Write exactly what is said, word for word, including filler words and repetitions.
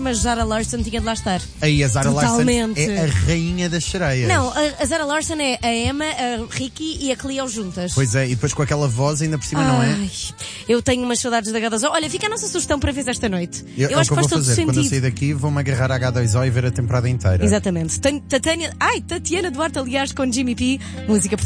mas Zara Larsson tinha de lá estar. Aí a Zara Larsson Totalmente. é a rainha das sereias. Não, a, a Zara Larsson é a Emma, a Ricky e a Cleo juntas. Pois é, e depois com aquela voz ainda por cima, não é? Ai, eu tenho umas saudades da H dois O. Olha, fica a nossa sugestão para ver esta noite. Eu, eu é acho o que que eu faz vou todo fazer. sentido. Quando eu sair daqui, vou-me agarrar a H dois O e ver a temporada inteira. Exatamente. Tenho Tatiana, ai, Tatiana Duarte, aliás, com Jimmy P, música